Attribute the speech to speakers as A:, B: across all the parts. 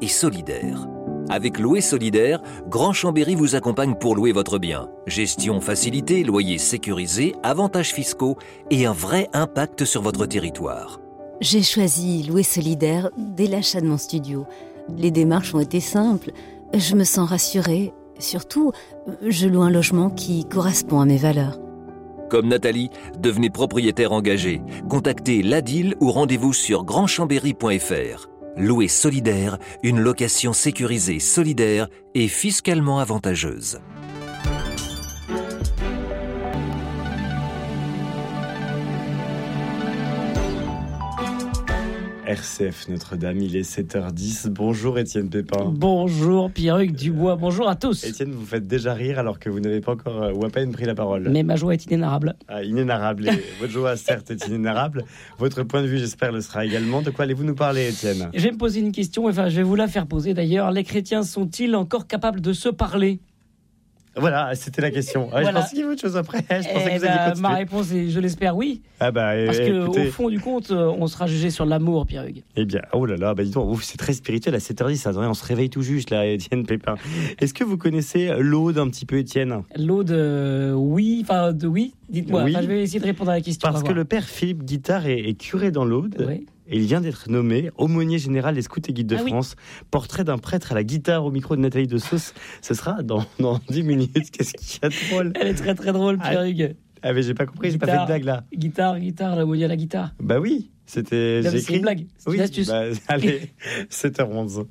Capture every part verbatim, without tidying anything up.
A: et solidaire. Avec Louer Solidaire, Grand Chambéry vous accompagne pour louer votre bien. Gestion facilitée, loyer sécurisé, avantages fiscaux et un vrai impact sur votre territoire.
B: J'ai choisi Louer Solidaire dès l'achat de mon studio. Les démarches ont été simples. Je me sens rassurée. Surtout, je loue un logement qui correspond à mes valeurs.
A: Comme Nathalie, devenez propriétaire engagé. Contactez l'A D I L ou rendez-vous sur grand chambéry point f r. Louer Solidaire, une location sécurisée, solidaire et fiscalement avantageuse.
C: R C F Notre-Dame, il est sept heures dix. Bonjour Étienne Pépin.
D: Bonjour Pierruc Dubois, bonjour à tous.
C: Étienne, vous faites déjà rire alors que vous n'avez pas encore euh, ou à peine pris la parole.
D: Mais ma joie est inénarrable.
C: Ah, inénarrable. Et votre joie, certes, est inénarrable. Votre point de vue, j'espère, le sera également. De quoi allez-vous nous parler, Étienne ?
D: Je vais me poser une question, enfin je vais vous la faire poser d'ailleurs. Les chrétiens sont-ils encore capables de se parler ?
C: Voilà, c'était la question. Ah,
D: Voilà.
C: Je pensais qu'il y avait autre chose après. Je pensais
D: Eh
C: que vous alliez
D: ben,
C: continuer.
D: ma réponse est, je l'espère, oui.
C: Ah bah,
D: Parce
C: eh,
D: qu'au
C: écoutez...
D: fond du compte, on sera jugé sur l'amour, Pierruc.
C: Eh bien, oh là là, bah dis donc, ouf, c'est très spirituel à sept heures dix. Attendez, on se réveille tout juste là, Étienne Pépin. Est-ce que vous connaissez l'Aude un petit peu, Étienne ?
D: L'Aude, euh, oui, enfin de oui. Dites-moi.
C: Oui.
D: Enfin, je vais essayer de répondre à la question.
C: Parce que le père Philippe Guittard est, est curé dans l'Aude.
D: Oui.
C: Et il vient d'être nommé aumônier général des scouts et guides de
D: Ah oui.
C: France. Portrait d'un prêtre à la guitare au micro de Nathalie Dessausse. Ce sera dans, dans dix minutes. Qu'est-ce qu'il y a de drôle ?
D: Elle est très très drôle,
C: Ah,
D: Pierruc.
C: Ah mais j'ai pas compris, j'ai pas fait de blague là.
D: Guitare, guitare, la à la guitare.
C: Bah oui, c'était...
D: Non, mais
C: J'ai
D: c'est
C: écrit...
D: une blague, c'est
C: Oui,
D: une astuce.
C: bah, allez, sept heures onze.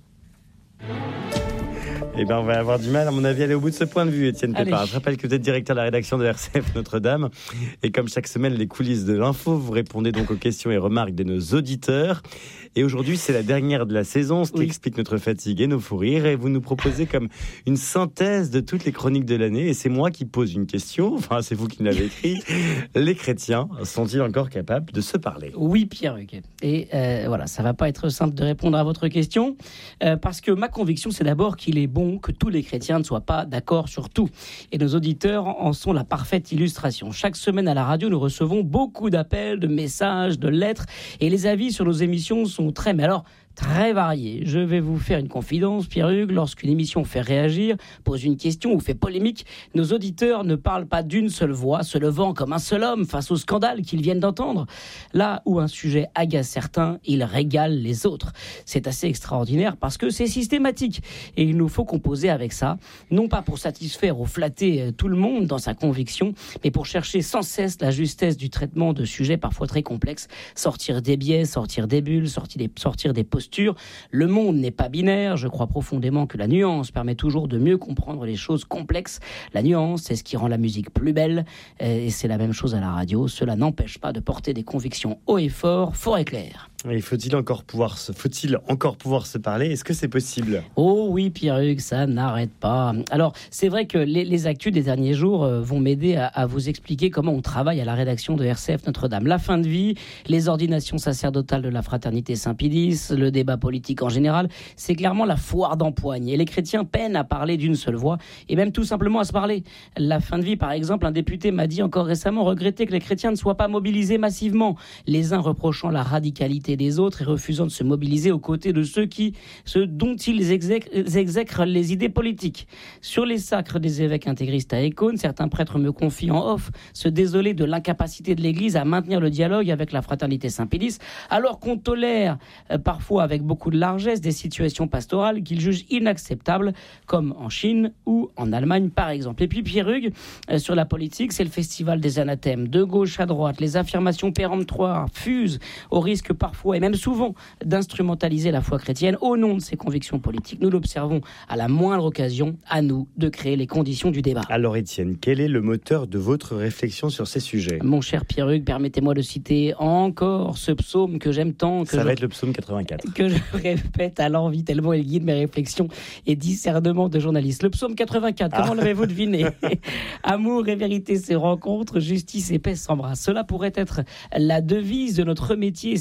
C: Eh bien, on va avoir du mal, à mon avis, à aller au bout de ce point de vue, Étienne Pépin.
D: Allez.
C: Je rappelle que vous êtes directeur de la rédaction de R C F Notre-Dame. Et comme chaque semaine, les coulisses de l'info, vous répondez donc aux questions et remarques de nos auditeurs. Et aujourd'hui, c'est la dernière de la saison, ce qui
D: Oui.
C: explique notre fatigue et nos fous rires. Et vous nous proposez comme une synthèse de toutes les chroniques de l'année. Et c'est moi qui pose une question. Enfin, c'est vous qui me l'avez écrit. Les chrétiens sont-ils encore capables de se parler ?
D: Oui, Pierruc. Et euh, voilà, ça va pas être simple de répondre à votre question, euh, parce que ma conviction, c'est d'abord qu'il est bon que tous les chrétiens ne soient pas d'accord sur tout. Et nos auditeurs en sont la parfaite illustration. Chaque semaine à la radio, nous recevons beaucoup d'appels, de messages, de lettres, et les avis sur nos émissions sont très, mais alors, très variés. Je vais vous faire une confidence, Pierruc. Lorsqu'une émission fait réagir, pose une question ou fait polémique, nos auditeurs ne parlent pas d'une seule voix, se levant comme un seul homme face au scandale qu'ils viennent d'entendre. Là où un sujet agace certains, il régale les autres. C'est assez extraordinaire parce que c'est systématique. Et il nous faut composer avec ça, non pas pour satisfaire ou flatter tout le monde dans sa conviction, mais pour chercher sans cesse la justesse du traitement de sujets parfois très complexes, sortir des biais, sortir des bulles, sortir des, sortir des postures. Le monde n'est pas binaire. Je crois profondément que la nuance permet toujours de mieux comprendre les choses complexes. La nuance, c'est ce qui rend la musique plus belle. Et c'est la même chose à la radio. Cela n'empêche pas de porter des convictions haut et fort, fort et clair.
C: Et faut-il encore pouvoir se, faut-il encore pouvoir se parler ? Est-ce que c'est possible ?
D: Oh oui, Pierruc, ça n'arrête pas. Alors, c'est vrai que les, les actus des derniers jours euh, vont m'aider à, à vous expliquer comment on travaille à la rédaction de R C F Notre-Dame. La fin de vie, les ordinations sacerdotales de la fraternité Saint-Pédis, le débat politique en général, c'est clairement la foire d'empoigne. Et les chrétiens peinent à parler d'une seule voix, et même tout simplement à se parler. La fin de vie, par exemple, un député m'a dit encore récemment regretter que les chrétiens ne soient pas mobilisés massivement, les uns reprochant la radicalité des autres et refusant de se mobiliser aux côtés de ceux, qui, ceux dont ils exècrent, exècrent les idées politiques. Sur les sacres des évêques intégristes à Écône, certains prêtres me confient en off se désoler de l'incapacité de l'Église à maintenir le dialogue avec la fraternité Saint-Pédis, alors qu'on tolère euh, parfois avec beaucoup de largesse des situations pastorales qu'ils jugent inacceptables, comme en Chine ou en Allemagne par exemple. Et puis Pierruc, euh, sur la politique, c'est le festival des anathèmes. De gauche à droite, les affirmations péremptoires fusent au risque parfois et même souvent d'instrumentaliser la foi chrétienne au nom de ses convictions politiques. Nous l'observons à la moindre occasion, à nous de créer les conditions du débat.
C: Alors Étienne, quel est le moteur de votre réflexion sur ces sujets ?
D: Mon cher Pierruc, permettez-moi de citer encore ce psaume que j'aime tant, que
C: Ça
D: je...
C: va être le psaume quatre-vingt-quatre.
D: que je répète à l'envie tellement il guide mes réflexions et discernement de journaliste. Le psaume quatre-vingt-quatre, comment ah. l'avez-vous deviné ? Amour et vérité se rencontrent, justice et paix s'embrassent. Cela pourrait être la devise de notre métier, servir la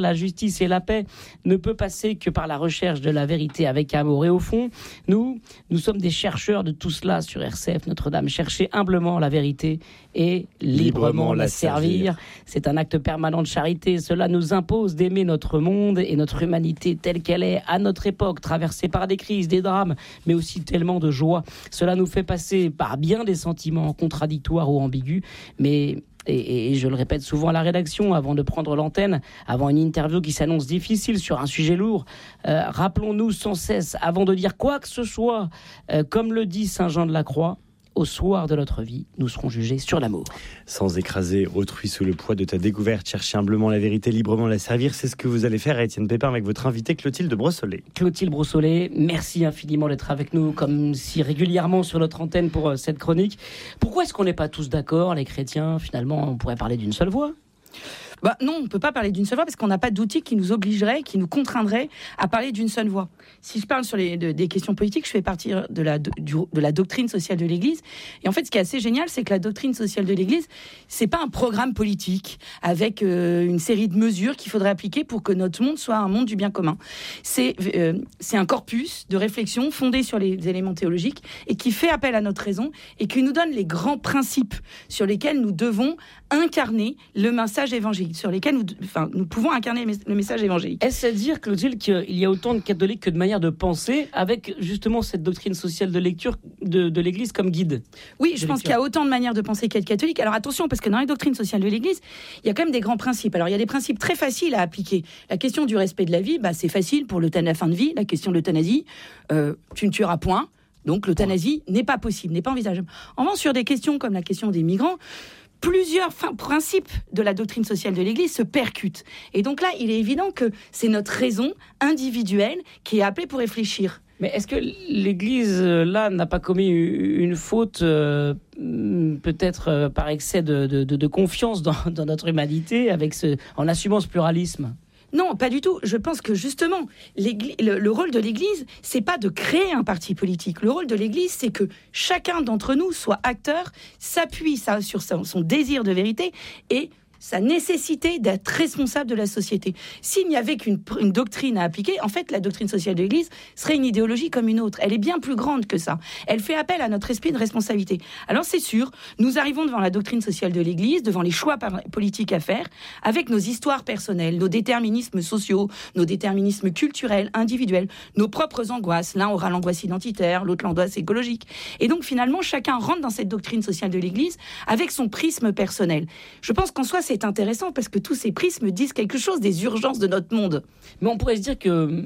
D: la justice et la paix ne peut passer que par la recherche de la vérité avec amour. Et au fond, nous, nous sommes des chercheurs de tout cela sur R C F Notre-Dame. Chercher humblement la vérité et librement, librement la servir. servir. C'est un acte permanent de charité. Cela nous impose d'aimer notre monde et notre humanité telle qu'elle est, à notre époque, traversée par des crises, des drames, mais aussi tellement de joie. Cela nous fait passer par bien des sentiments contradictoires ou ambigus, mais... Et, et je le répète souvent à la rédaction, avant de prendre l'antenne, avant une interview qui s'annonce difficile sur un sujet lourd, euh, rappelons-nous sans cesse, avant de dire quoi que ce soit, euh, comme le dit Saint Jean de la Croix, au soir de notre vie, nous serons jugés sur l'amour.
C: Sans écraser autrui sous le poids de ta découverte, chercher humblement la vérité, librement la servir, c'est ce que vous allez faire à Étienne Pépin avec votre invitée Clotilde Brossolet.
D: Clotilde Brossolet, merci infiniment d'être avec nous, comme si régulièrement sur notre antenne pour euh, cette chronique. Pourquoi est-ce qu'on n'est pas tous d'accord, les chrétiens? Finalement, on pourrait parler d'une seule voix.
E: Bah non, on ne peut pas parler d'une seule voix parce qu'on n'a pas d'outil qui nous obligerait, qui nous contraindrait à parler d'une seule voix. Si je parle sur les, de, des questions politiques, je fais partie de la, de, de la doctrine sociale de l'Église. Et en fait, ce qui est assez génial, c'est que la doctrine sociale de l'Église, c'est pas un programme politique avec euh, une série de mesures qu'il faudrait appliquer pour que notre monde soit un monde du bien commun. C'est, euh, c'est un corpus de réflexion fondé sur les éléments théologiques et qui fait appel à notre raison et qui nous donne les grands principes sur lesquels nous devons incarner le message évangélique, sur lesquels nous, enfin, nous pouvons incarner le message évangélique.
D: Est-ce à dire, Clotilde, qu'il y a autant de catholiques que de manières de penser, avec justement cette doctrine sociale de lecture de, de l'Église comme guide?
E: Oui, je pense qu'il y a autant de manières de penser qu'il y a de catholiques. Alors attention, parce que dans les doctrines sociales de l'Église, il y a quand même des grands principes. Alors il y a des principes très faciles à appliquer. La question du respect de la vie, bah, c'est facile pour la fin de vie. La question de l'euthanasie, euh, tu ne tueras point. Donc l'euthanasie n'est pas possible, n'est pas envisageable. En revanche, sur des questions comme la question des migrants, plusieurs fin, principes de la doctrine sociale de l'Église se percutent. Et donc là, il est évident que c'est notre raison individuelle qui est appelée pour réfléchir.
D: Mais est-ce que l'Église, là, n'a pas commis une faute, euh, peut-être euh, par excès de, de, de confiance dans, dans notre humanité, avec ce, en assumant ce pluralisme ?
E: Non, pas du tout. Je pense que justement, le, le rôle de l'Église, c'est pas de créer un parti politique. Le rôle de l'Église, c'est que chacun d'entre nous soit acteur, s'appuie ça, sur son, son désir de vérité et sa nécessité d'être responsable de la société. S'il n'y avait qu'une une doctrine à appliquer, en fait, la doctrine sociale de l'Église serait une idéologie comme une autre. Elle est bien plus grande que ça. Elle fait appel à notre esprit de responsabilité. Alors, c'est sûr, nous arrivons devant la doctrine sociale de l'Église, devant les choix politiques à faire, avec nos histoires personnelles, nos déterminismes sociaux, nos déterminismes culturels, individuels, nos propres angoisses. L'un aura l'angoisse identitaire, l'autre l'angoisse écologique. Et donc, finalement, chacun rentre dans cette doctrine sociale de l'Église avec son prisme personnel. Je pense qu'en soi, c'est intéressant parce que tous ces prismes disent quelque chose des urgences de notre monde.
D: Mais on pourrait se dire que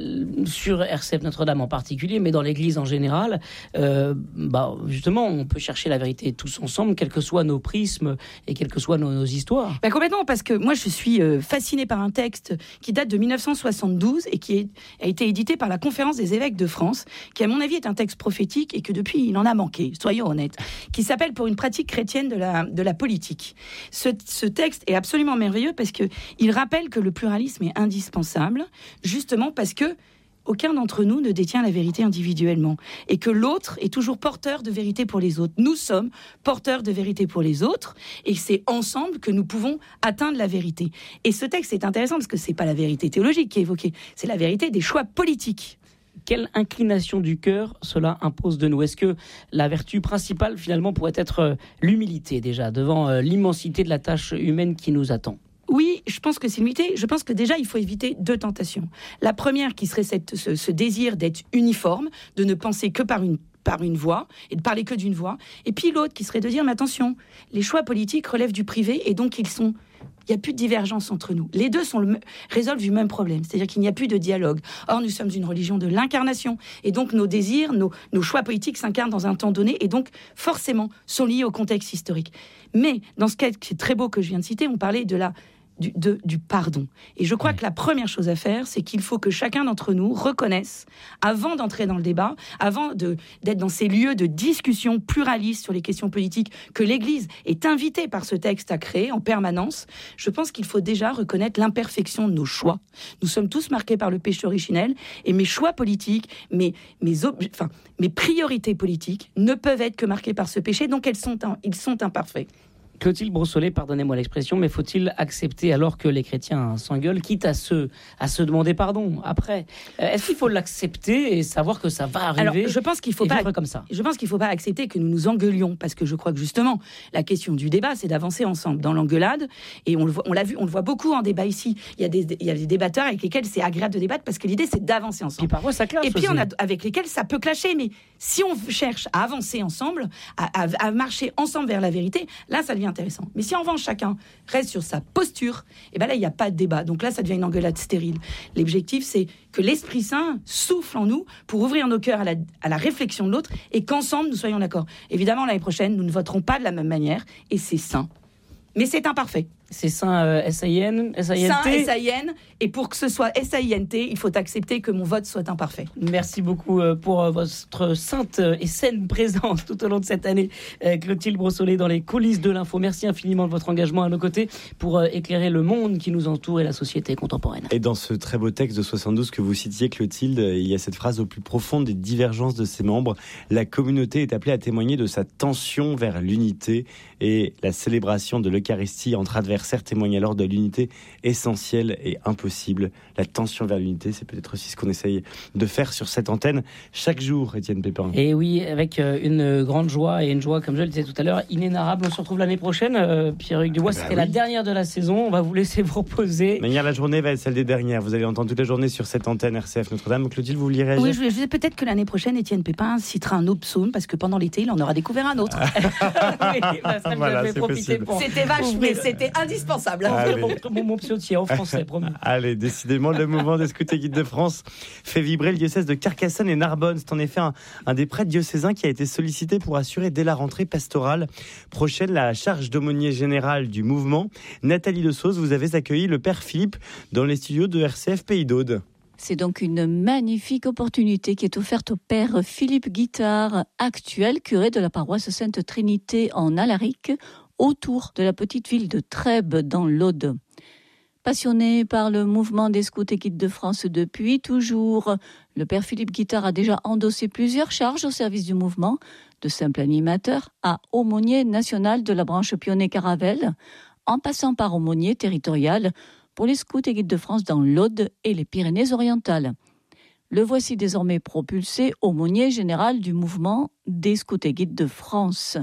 D: sur R C F Notre-Dame en particulier, mais dans l'Église en général, euh, bah, justement, on peut chercher la vérité tous ensemble, quels que soient nos prismes et quelles que soient nos, nos histoires.
E: Bah, complètement, parce que moi, je suis euh, fascinée par un texte qui date de dix-neuf cent soixante-douze et qui est, a été édité par la Conférence des évêques de France, qui, à mon avis, est un texte prophétique et que depuis, il en a manqué, soyons honnêtes, qui s'appelle « Pour une pratique chrétienne de la, de la politique ». Ce, ce texte est absolument merveilleux parce qu'il rappelle que le pluralisme est indispensable, justement parce que aucun d'entre nous ne détient la vérité individuellement et que l'autre est toujours porteur de vérité pour les autres. Nous sommes porteurs de vérité pour les autres et c'est ensemble que nous pouvons atteindre la vérité. Et ce texte est intéressant parce que c'est pas la vérité théologique qui est évoquée, c'est la vérité des choix politiques.
D: Quelle inclination du cœur cela impose de nous? Est-ce que la vertu principale, finalement, pourrait être l'humilité, déjà, devant l'immensité de la tâche humaine qui nous attend?
E: Oui, je pense que c'est l'humilité. Je pense que déjà, il faut éviter deux tentations. La première, qui serait cette, ce, ce désir d'être uniforme, de ne penser que par une par une voix, et de parler que d'une voix. Et puis l'autre, qui serait de dire, mais attention, les choix politiques relèvent du privé, et donc ils sont... Il n'y a plus de divergence entre nous. Les deux sont le, résolvent du même problème, c'est-à-dire qu'il n'y a plus de dialogue. Or, nous sommes une religion de l'incarnation, et donc nos désirs, nos, nos choix politiques s'incarnent dans un temps donné, et donc forcément sont liés au contexte historique. Mais dans ce cas qui est très beau que je viens de citer, on parlait de la Du, de, du pardon. Et je crois oui. que la première chose à faire, c'est qu'il faut que chacun d'entre nous reconnaisse, avant d'entrer dans le débat, avant de, d'être dans ces lieux de discussion pluralistes sur les questions politiques que l'Église est invitée par ce texte à créer en permanence, je pense qu'il faut déjà reconnaître l'imperfection de nos choix. Nous sommes tous marqués par le péché originel, et mes choix politiques, mes, mes, ob- enfin, mes priorités politiques ne peuvent être que marquées par ce péché, donc elles sont, ils sont imparfaits.
D: Clotilde Brossolet, pardonnez-moi l'expression, mais faut-il accepter alors que les chrétiens s'engueulent, quitte à se, à se demander pardon après? Est-ce qu'il faut l'accepter et savoir que ça va arriver?
E: Alors, je pense qu'il faut pas
D: comme ça.
E: Je pense qu'il faut pas accepter que nous nous engueulions, parce que je crois que justement la question du débat, c'est d'avancer ensemble dans l'engueulade. Et on le voit, on l'a vu, on le voit beaucoup en débat ici. Il y a des, il y a des débatteurs avec lesquels c'est agréable de débattre parce que l'idée c'est d'avancer ensemble.
D: Puis parfois ça clash.
E: Et puis
D: aussi.
E: on a avec lesquels ça peut clasher, mais si on cherche à avancer ensemble, à, à, à marcher ensemble vers la vérité, là ça devient intéressant. Mais si en revanche chacun reste sur sa posture, et ben là il n'y a pas de débat. Donc là ça devient une engueulade stérile. L'objectif c'est que l'Esprit Saint souffle en nous pour ouvrir nos cœurs à la, à la réflexion de l'autre et qu'ensemble nous soyons d'accord. Évidemment l'année prochaine nous ne voterons pas de la même manière et c'est sain. Mais c'est imparfait.
D: C'est saint euh, S A I N, S A I N T.
E: Saint S A I N, et pour que ce soit S A I N T, il faut accepter que mon vote soit imparfait.
D: Merci beaucoup euh, pour euh, votre sainte et saine présence tout au long de cette année, euh, Clotilde Brossolet, dans les coulisses de l'info. Merci infiniment de votre engagement à nos côtés pour euh, éclairer le monde qui nous entoure et la société contemporaine.
C: Et dans ce très beau texte de soixante-douze que vous citiez, Clotilde, il y a cette phrase: au plus profond des divergences de ses membres, la communauté est appelée à témoigner de sa tension vers l'unité, et la célébration de l'Eucharistie entre adversaires témoigne alors de l'unité essentielle et impossible. La tension vers l'unité, c'est peut-être aussi ce qu'on essaye de faire sur cette antenne chaque jour, Étienne Pépin.
D: Et oui, avec une grande joie, et une joie, comme je le disais tout à l'heure, inénarrable. On se retrouve l'année prochaine. Euh, Pierre-Hugues Dubois,
C: ah bah
D: c'était
C: oui.
D: la dernière de la saison. On va vous laisser vous reposer.
C: Mais hier, la journée va être celle des dernières. Vous allez entendre toute la journée sur cette antenne R C F Notre-Dame. Clotilde, vous vouliez réagir?
E: Oui, je voulais dire peut-être que l'année prochaine, Étienne Pépin citera un autre psaume, parce que pendant l'été, il en aura découvert un autre.
D: Oui, bah, ça,
C: Voilà,
D: je vais
C: c'est
D: profiter
C: possible.
D: pour...
E: C'était vache, mais c'était indispensable.
C: Allez.
D: Mon, mon, mon psautier en français, promis.
C: Allez, décidément, le mouvement des scouts et guides de France fait vibrer le diocèse de Carcassonne et Narbonne. C'est en effet un, un des prêtres diocésains qui a été sollicité pour assurer dès la rentrée pastorale prochaine la charge d'aumônier général du mouvement. Nathalie de Sauce, vous avez accueilli le père Philippe dans les studios de R C F Pays d'Aude.
F: C'est donc une magnifique opportunité qui est offerte au père Philippe Guittard, actuel curé de la paroisse Sainte Trinité en Alaric, autour de la petite ville de Trèbes dans l'Aude. Passionné par le mouvement des scouts et guides de France depuis toujours, le père Philippe Guittard a déjà endossé plusieurs charges au service du mouvement, de simple animateur à aumônier national de la branche Pionnet-Caravelle, en passant par aumônier territorial pour les scouts et guides de France dans l'Aude et les Pyrénées-Orientales. Le voici désormais propulsé aumônier général du mouvement des scouts et guides de France.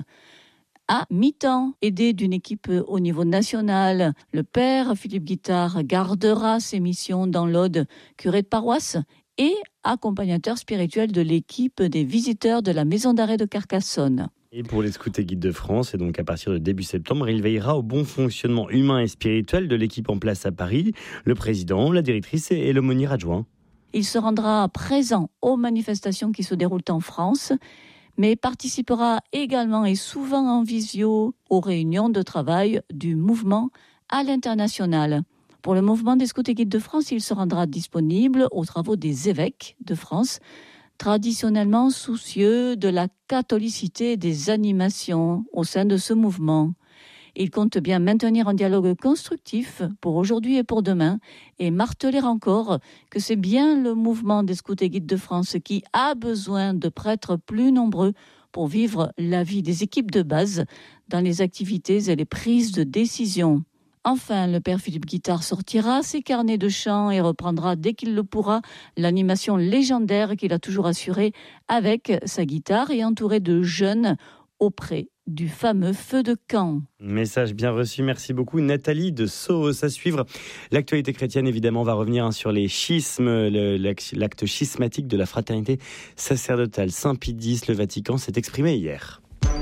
F: À mi-temps, aidé d'une équipe au niveau national, le père Philippe Guittard gardera ses missions dans l'Aude, curé de paroisse et accompagnateur spirituel de l'équipe des visiteurs de la maison d'arrêt de Carcassonne.
C: Et pour les scouts et guides de France, et donc à partir de début septembre, il veillera au bon fonctionnement humain et spirituel de l'équipe en place à Paris, le président, la directrice et l'aumônier adjoint.
F: Il se rendra présent aux manifestations qui se déroulent en France, mais participera également et souvent en visio aux réunions de travail du mouvement à l'international. Pour le mouvement des scouts et guides de France, il se rendra disponible aux travaux des évêques de France, traditionnellement soucieux de la catholicité des animations au sein de ce mouvement. Il compte bien maintenir un dialogue constructif pour aujourd'hui et pour demain et marteler encore que c'est bien le mouvement des scouts et guides de France qui a besoin de prêtres plus nombreux pour vivre la vie des équipes de base dans les activités et les prises de décision. Enfin, le père Philippe Guittard sortira ses carnets de chant et reprendra dès qu'il le pourra l'animation légendaire qu'il a toujours assurée avec sa guitare et entouré de jeunes auprès du fameux feu de camp.
C: Message bien reçu, merci beaucoup Nathalie de Sauce. À suivre, l'actualité chrétienne évidemment va revenir hein, sur les schismes, le, l'acte schismatique de la fraternité sacerdotale. Saint Pie X, le Vatican s'est exprimé hier.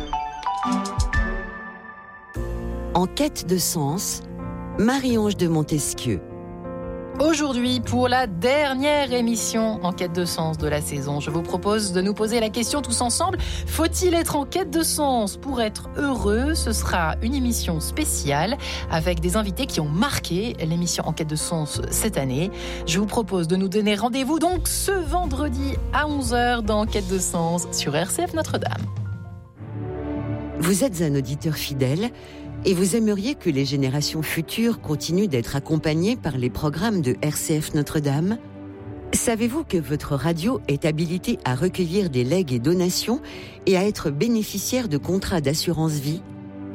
G: En quête de sens, Marie-Ange de Montesquieu.
H: Aujourd'hui, pour la dernière émission en quête de sens de la saison, je vous propose de nous poser la question tous ensemble. Faut-il être en quête de sens pour être heureux ? Ce sera une émission spéciale avec des invités qui ont marqué l'émission en quête de sens cette année. Je vous propose de nous donner rendez-vous donc ce vendredi à onze heures dans Quête de sens sur R C F Notre-Dame.
G: Vous êtes un auditeur fidèle et vous aimeriez que les générations futures continuent d'être accompagnées par les programmes de R C F Notre-Dame ? Savez-vous que votre radio est habilitée à recueillir des legs et donations et à être bénéficiaire de contrats d'assurance vie ?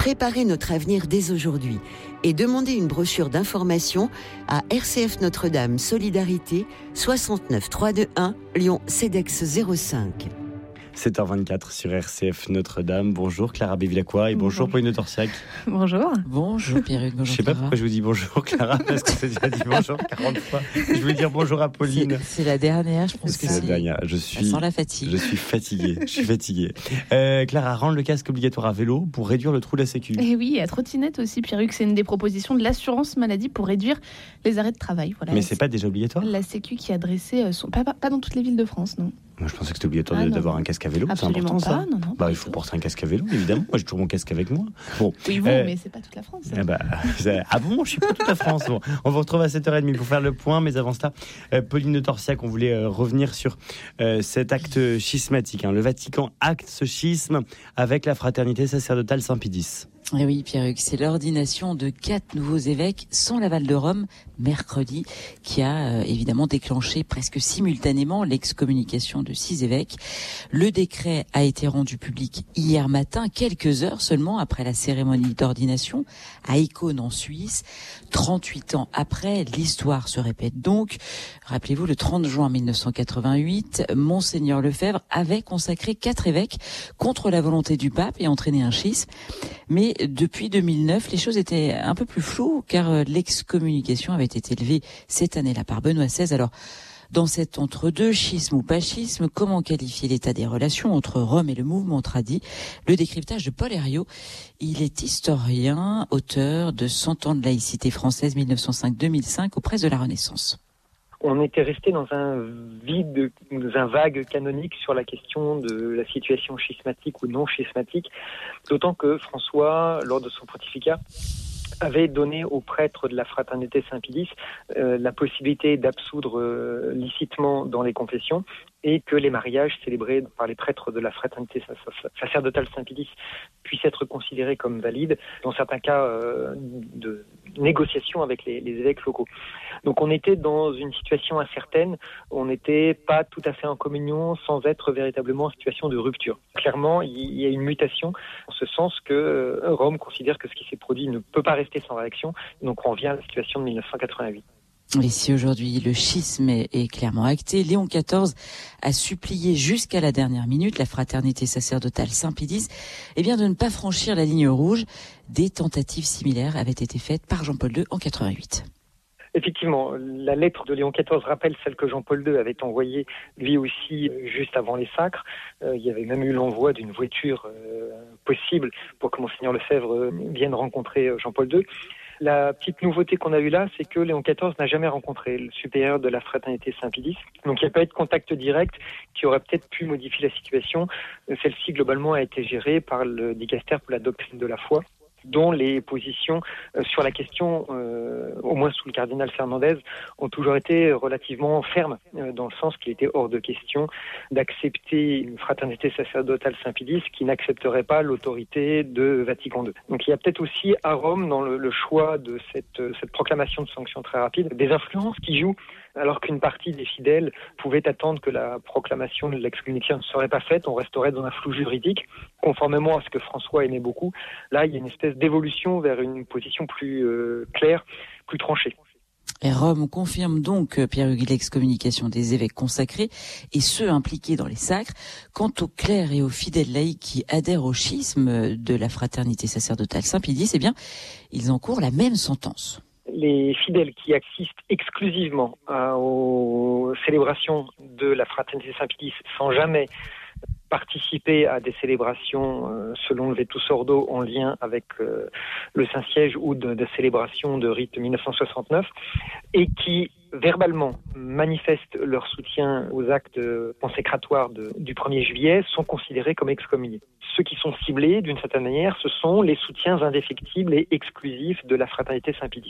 G: Préparez notre avenir dès aujourd'hui et demandez une brochure d'information à R C F Notre-Dame Solidarité soixante-neuf trois cent vingt-et-un Lyon Cedex zéro cinq.
C: sept heures vingt-quatre sur R C F Notre-Dame. Bonjour Clara Bevilacqua et bonjour, bonjour Pauline Torsiac.
I: Bonjour.
J: Bonjour Pierre-Hugues, bonjour.
C: Je ne sais pas
J: Clara.
C: pourquoi je vous dis bonjour Clara, parce que c'est déjà dit bonjour quarante fois. Je voulais dire bonjour à Pauline.
J: C'est, c'est la dernière, je pense
C: c'est
J: que
C: c'est.
J: c'est.
C: La dernière. Je suis,
J: sans la fatigue.
C: Je suis fatigué. Je suis fatigué. Euh, Clara, rendre le casque obligatoire à vélo pour réduire le trou de la Sécu.
I: Et oui, et à trottinette aussi, Pierre-Hugues, c'est une des propositions de l'assurance maladie pour réduire les arrêts de travail. Voilà.
C: Mais c'est pas déjà obligatoire ?
I: La Sécu qui a dressé, son... pas, pas, pas dans toutes les villes de France, non.
C: Moi, je pensais que c'était obligatoire
I: ah,
C: d'avoir
I: non.
C: un casque à vélo.
I: Absolument
C: c'est important
I: pas,
C: ça.
I: Non, non,
C: bah, il faut porter un casque à vélo, évidemment. Moi, j'ai toujours mon casque avec moi. Bon.
I: Oui, vous,
C: euh,
I: mais c'est pas toute la France.
C: Eh bah, ah bon, je suis pas toute la France. Bon, on vous retrouve à sept heures trente pour faire le point. Mais avant cela, euh, Pauline Torsiac, on voulait euh, revenir sur euh, cet acte schismatique. Hein. Le Vatican acte ce schisme avec la fraternité sacerdotale Saint-Pédis.
J: Et oui, Pierre-Hugues, c'est l'ordination de quatre nouveaux évêques sans l'aval de Rome, mercredi, qui a euh, évidemment déclenché presque simultanément l'excommunication de six évêques. Le décret a été rendu public hier matin, quelques heures seulement après la cérémonie d'ordination à Écône en Suisse. trente-huit ans après, l'histoire se répète donc. Rappelez-vous, le trente juin mille neuf cent quatre-vingt-huit, Monseigneur Lefebvre avait consacré quatre évêques contre la volonté du pape et entraîné un schisme. Mais depuis deux mille neuf, les choses étaient un peu plus floues car l'excommunication avait été levée cette année-là par Benoît seize. Alors, dans cet entre-deux, schisme ou pas schisme, comment qualifier l'état des relations entre Rome et le mouvement tradi ? Le décryptage de Paul Herriot. Il est historien, auteur de cent ans de laïcité française mille neuf cent cinq à deux mille cinq aux presses de la Renaissance.
K: On était resté dans un vide, dans un vague canonique sur la question de la situation schismatique ou non schismatique, d'autant que François, lors de son pontificat, avait donné aux prêtres de la fraternité Saint-Pédis euh, la possibilité d'absoudre euh, licitement dans les confessions et que les mariages célébrés par les prêtres de la fraternité sacerdotale Saint-Pédis puissent être considérés comme valides, dans certains cas euh, de négociation avec les, les évêques locaux. Donc on était dans une situation incertaine, on n'était pas tout à fait en communion sans être véritablement en situation de rupture. Clairement, il y a une mutation en ce sens que Rome considère que ce qui s'est produit ne peut pas rester sans réaction, donc on revient à la situation de mille neuf cent quatre-vingt-huit.
J: Et si aujourd'hui le schisme est clairement acté, Léon quatorze a supplié jusqu'à la dernière minute la fraternité sacerdotale Saint-Pédis eh bien de ne pas franchir la ligne rouge. Des tentatives similaires avaient été faites par Jean-Paul deux en quatre-vingt-huit.
K: Effectivement, la lettre de Léon quatorze rappelle celle que Jean-Paul deux avait envoyée lui aussi juste avant les sacres. Euh, il y avait même eu l'envoi d'une voiture euh, possible pour que Monseigneur Lefebvre vienne rencontrer Jean-Paul deux. La petite nouveauté qu'on a eue là, c'est que Léon quatorze n'a jamais rencontré le supérieur de la fraternité Saint-Pédis. Donc il n'y a pas eu de contact direct qui aurait peut-être pu modifier la situation. Celle-ci, globalement, a été gérée par le dicastère pour la doctrine de la foi, dont les positions euh, sur la question, euh, au moins sous le cardinal Fernandez, ont toujours été relativement fermes, euh, dans le sens qu'il était hors de question d'accepter une fraternité sacerdotale Saint-Pédis qui n'accepterait pas l'autorité de Vatican deux. Donc il y a peut-être aussi à Rome, dans le, le choix de cette, cette proclamation de sanctions très rapide, des influences qui jouent, alors qu'une partie des fidèles pouvait attendre que la proclamation de l'excommunication ne serait pas faite, on resterait dans un flou juridique, conformément à ce que François aimait beaucoup. Là, il y a une espèce d'évolution vers une position plus euh, claire, plus tranchée.
J: Et Rome confirme donc, Pierre-Hugues, l'excommunication des évêques consacrés et ceux impliqués dans les sacres. Quant aux clercs et aux fidèles laïcs qui adhèrent au schisme de la fraternité sacerdotale Saint-Pédis, eh bien, ils encourent la même sentence.
K: Les fidèles qui assistent exclusivement à, aux célébrations de la fraternité Saint-Pédis sans jamais participer à des célébrations euh, selon le Vetus Ordo en lien avec euh, le Saint-Siège ou de, de célébrations de rite mille neuf cent soixante-neuf et qui verbalement manifestent leur soutien aux actes consécratoires de, du premier juillet sont considérés comme excommuniés. Ceux qui sont ciblés, d'une certaine manière, ce sont les soutiens indéfectibles et exclusifs de la fraternité Saint-Pédis.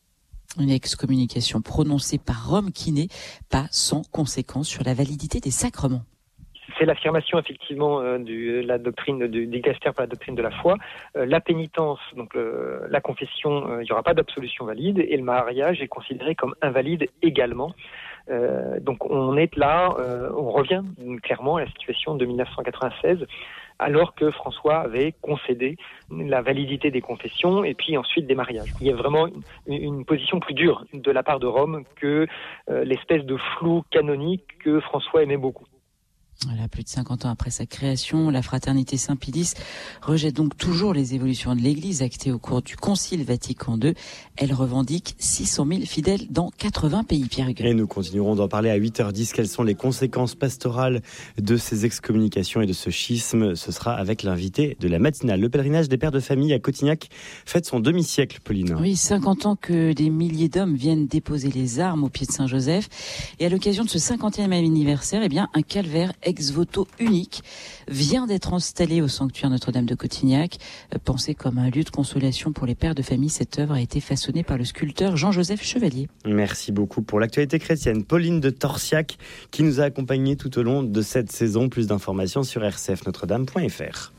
J: Une excommunication prononcée par Rome qui n'est pas sans conséquence sur la validité des sacrements.
K: C'est l'affirmation effectivement euh, de la doctrine du dicastère pour la doctrine de la foi. Euh, la pénitence, donc le, la confession, euh, il n'y aura pas d'absolution valide et le mariage est considéré comme invalide également. Euh, donc on est là, euh, on revient clairement à la situation de mille neuf cent quatre-vingt-seize, alors que François avait concédé la validité des confessions et puis ensuite des mariages. Il y a vraiment une, une position plus dure de la part de Rome que euh, l'espèce de flou canonique que François aimait beaucoup.
J: Voilà, plus de cinquante ans après sa création, la Fraternité Saint-Pilice rejette donc toujours les évolutions de l'Église actées au cours du Concile Vatican deux. Elle revendique six cent mille fidèles dans quatre-vingts pays. Pierre Hugues.
C: Et nous continuerons d'en parler à huit heures dix. Quelles sont les conséquences pastorales de ces excommunications et de ce schisme? Ce sera avec l'invité de la matinale. Le pèlerinage des pères de famille à Cotignac fête son demi-siècle, Pauline.
J: Oui, cinquante ans que des milliers d'hommes viennent déposer les armes au pied de Saint-Joseph. Et à l'occasion de ce cinquantième anniversaire, eh bien, un calvaire ex-voto unique vient d'être installé au sanctuaire Notre-Dame de Cotignac. Pensé comme un lieu de consolation pour les pères de famille, cette œuvre a été façonnée par le sculpteur Jean-Joseph Chevalier.
C: Merci beaucoup pour l'actualité chrétienne. Pauline de Torsiac qui nous a accompagnés tout au long de cette saison. Plus d'informations sur r c f notre dame point f r.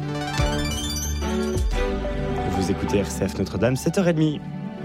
C: Vous écoutez R C F Notre-Dame, sept heures trente.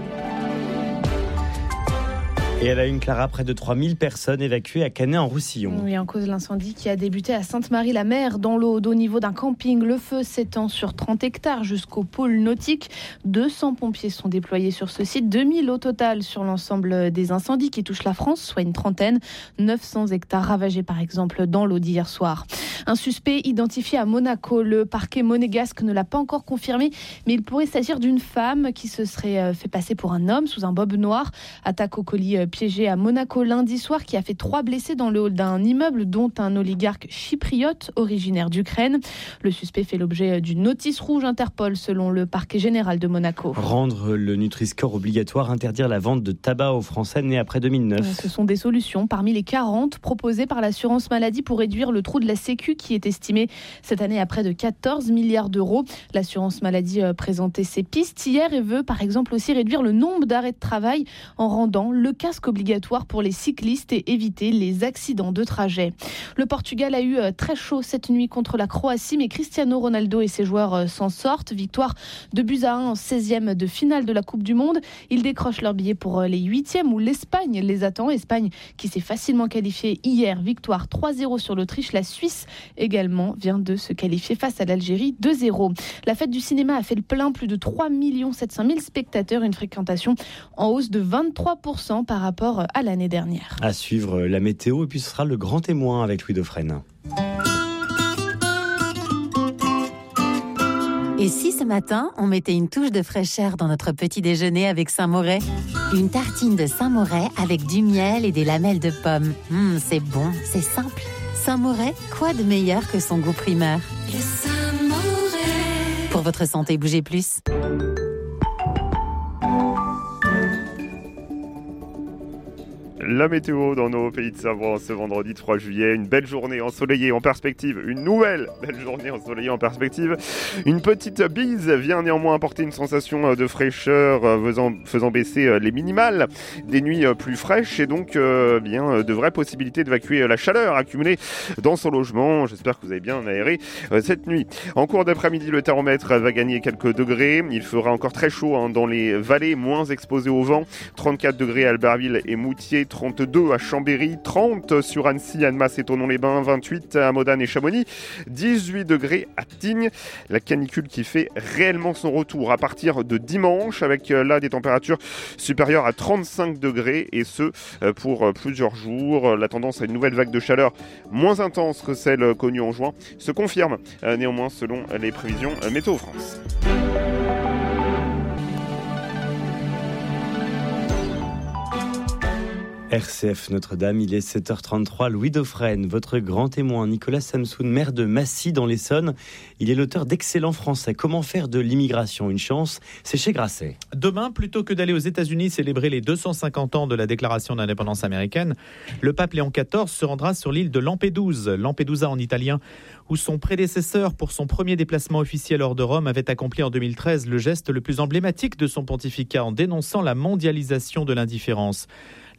C: Et à la une, Clara, près de trois mille personnes évacuées à Canet-en-Roussillon.
I: Oui, en cause de l'incendie qui a débuté à Sainte-Marie-la-Mer, dans l'Aude, au niveau d'un camping. Le feu s'étend sur trente hectares jusqu'au pôle nautique. deux cents pompiers sont déployés sur ce site, deux mille au total sur l'ensemble des incendies qui touchent la France, soit une trentaine. neuf cents hectares ravagés par exemple dans l'Aude hier soir. Un suspect identifié à Monaco. Le parquet monégasque ne l'a pas encore confirmé, mais il pourrait s'agir d'une femme qui se serait fait passer pour un homme sous un bob noir. Attaque au colis piégé à Monaco lundi soir qui a fait trois blessés dans le hall d'un immeuble, dont un oligarque chypriote originaire d'Ukraine. Le suspect fait l'objet d'une notice rouge Interpol selon le parquet général de Monaco.
C: Rendre le Nutri-Score obligatoire, interdire la vente de tabac aux Français nés après deux mille neuf.
I: Ce sont des solutions parmi les quarante proposées par l'assurance maladie pour réduire le trou de la Sécu qui est estimé cette année à près de quatorze milliards d'euros. L'assurance maladie présentait ses pistes hier et veut par exemple aussi réduire le nombre d'arrêts de travail en rendant le casque obligatoire pour les cyclistes et éviter les accidents de trajet. Le Portugal a eu très chaud cette nuit contre la Croatie, mais Cristiano Ronaldo et ses joueurs s'en sortent. Victoire de buts à un en seizième de finale de la Coupe du Monde. Ils décrochent leur billet pour les huitièmes où l'Espagne les attend. Espagne qui s'est facilement qualifiée hier. Victoire trois zéro sur l'Autriche. La Suisse également vient de se qualifier face à l'Algérie deux zéro. La fête du cinéma a fait le plein. Plus de trois millions sept cent mille spectateurs. Une fréquentation en hausse de vingt-trois pour cent par rapport à l'année dernière.
C: À suivre la météo et puis ce sera le grand témoin avec Louis Dauphren.
L: Et si ce matin, on mettait une touche de fraîcheur dans notre petit déjeuner avec Saint-Moret? Une tartine de Saint-Moret avec du miel et des lamelles de pommes. Mmh, c'est bon, c'est simple. Saint-Moret, quoi de meilleur que son goût primaire?
M: Le Saint-Moret.
L: Pour votre santé, bougez plus.
N: La météo dans nos pays de Savoie ce vendredi trois juillet, une belle journée ensoleillée en perspective, une nouvelle belle journée ensoleillée en perspective. Une petite bise vient néanmoins apporter une sensation de fraîcheur faisant, faisant baisser les minimales, des nuits plus fraîches et donc euh, bien de vraies possibilités d'évacuer la chaleur accumulée dans son logement. J'espère que vous avez bien aéré euh, cette nuit. En cours d'après-midi, le thermomètre va gagner quelques degrés. Il fera encore très chaud hein, dans les vallées moins exposées au vent. trente-quatre degrés à Albertville et Moutier, trente-deux à Chambéry, trente sur Annecy, Annemasse et Thonon-les-Bains, vingt-huit à Modane et Chamonix, dix-huit degrés à Tignes. La canicule qui fait réellement son retour à partir de dimanche avec là des températures supérieures à trente-cinq degrés et ce pour plusieurs jours. La tendance à une nouvelle vague de chaleur moins intense que celle connue en juin se confirme néanmoins selon les prévisions Météo France.
C: R C F Notre-Dame, il est sept heures trente-trois. Louis Dauphren, votre grand témoin, Nicolas Samsoun, maire de Massy dans l'Essonne. Il est l'auteur d'excellents français. Comment faire de l'immigration une chance? C'est chez Grasset.
O: Demain, plutôt que d'aller aux États-Unis célébrer les deux cent cinquante ans de la déclaration d'indépendance américaine, le pape Léon quatorze se rendra sur l'île de Lampedusa, Lampedusa en italien, où son prédécesseur, pour son premier déplacement officiel hors de Rome, avait accompli en deux mille treize le geste le plus emblématique de son pontificat en dénonçant la mondialisation de l'indifférence.